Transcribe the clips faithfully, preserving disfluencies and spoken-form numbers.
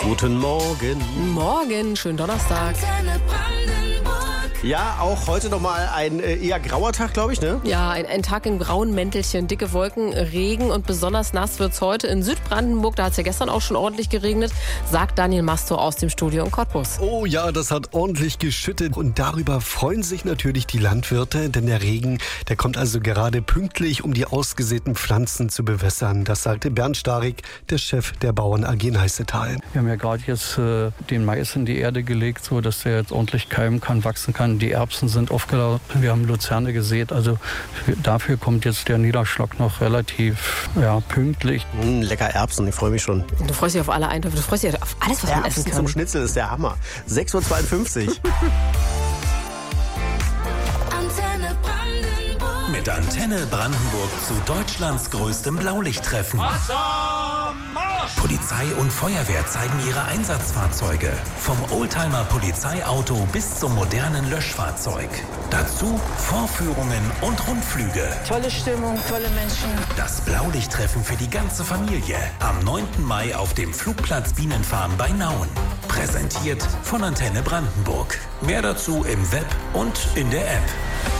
Guten Morgen. Morgen, schönen Donnerstag. Ja, auch heute nochmal ein äh, eher grauer Tag, glaube ich, ne? Ja, ein, ein Tag in grauen Mäntelchen, dicke Wolken, Regen und besonders nass wird's heute in Südbrandenburg. Da hat es ja gestern auch schon ordentlich geregnet, sagt Daniel Mastor aus dem Studio in Cottbus. Oh ja, das hat ordentlich geschüttet und darüber freuen sich natürlich die Landwirte, denn der Regen, der kommt also gerade pünktlich, um die ausgesäten Pflanzen zu bewässern. Das sagte Bernd Starik, der Chef der Bauern A G Neißetal. Wir haben ja gerade jetzt äh, den Mais in die Erde gelegt, so dass der jetzt ordentlich keimen kann, wachsen kann. Die Erbsen sind aufgelaufen, wir haben Luzerne gesät, also dafür kommt jetzt der Niederschlag noch relativ ja, pünktlich. Mm, lecker Erbsen, ich freue mich schon. Du freust dich auf alle Eintöpfe, du freust dich auf alles, was man essen kann. Zum Schnitzel ist der Hammer. sechs Uhr zweiundfünfzig. Mit Antenne Brandenburg zu Deutschlands größtem Blaulichttreffen. Polizei und Feuerwehr zeigen ihre Einsatzfahrzeuge. Vom Oldtimer-Polizeiauto bis zum modernen Löschfahrzeug. Dazu Vorführungen und Rundflüge. Tolle Stimmung, tolle Menschen. Das Blaulichttreffen für die ganze Familie. Am neunten Mai auf dem Flugplatz Bienenfarm bei Nauen. Präsentiert von Antenne Brandenburg. Mehr dazu im Web und in der App.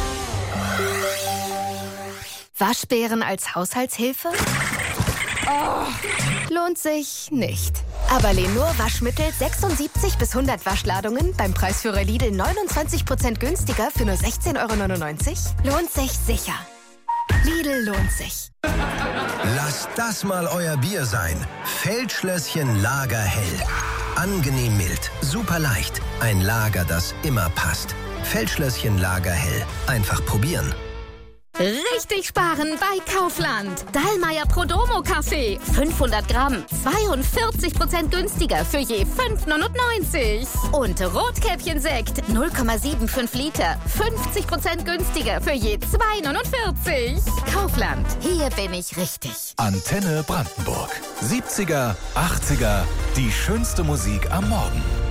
Waschbären als Haushaltshilfe? Oh, lohnt sich nicht. Aber Lenor Waschmittel sechsundsiebzig bis hundert Waschladungen beim Preisführer Lidl neunundzwanzig Prozent günstiger für nur sechzehn Euro neunundneunzig? Lohnt sich sicher. Lidl lohnt sich. Lasst das mal euer Bier sein. Feldschlösschen Lagerhell. Angenehm mild, super leicht. Ein Lager, das immer passt. Feldschlösschen Lagerhell. Einfach probieren. Richtig sparen bei Kaufland. Dallmayr Prodomo Kaffee. fünfhundert Gramm. zweiundvierzig Prozent günstiger für je fünf neunundneunzig. Und Rotkäppchen-Sekt. null Komma fünfundsiebzig Liter. fünfzig Prozent günstiger für je zwei neunundvierzig. Kaufland. Hier bin ich richtig. Antenne Brandenburg. siebziger, achtziger. Die schönste Musik am Morgen.